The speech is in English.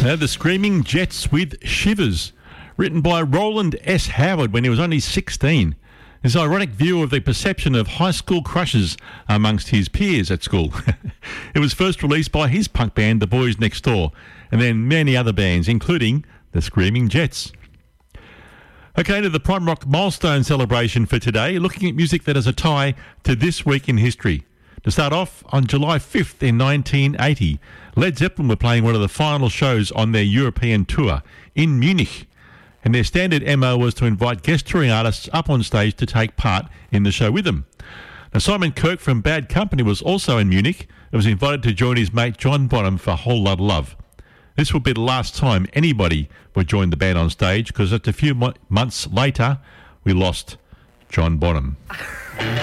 Now, the Screaming Jets with Shivers, written by Roland S. Howard when he was only 16. His ironic view of the perception of high school crushes amongst his peers at school. It was first released by his punk band, The Boys Next Door, and then many other bands, including the Screaming Jets. Okay, to the Prime Rock milestone celebration for today, looking at music that has a tie to this week in history. To start off, on July 5th in 1980, Led Zeppelin were playing one of the final shows on their European tour in Munich. And their standard MO was to invite guest touring artists up on stage to take part in the show with them. Now, Simon Kirke from Bad Company was also in Munich and was invited to join his mate John Bonham for Whole Lotta Love. This would be the last time anybody would join the band on stage, because just a few months later, we lost John Bonham.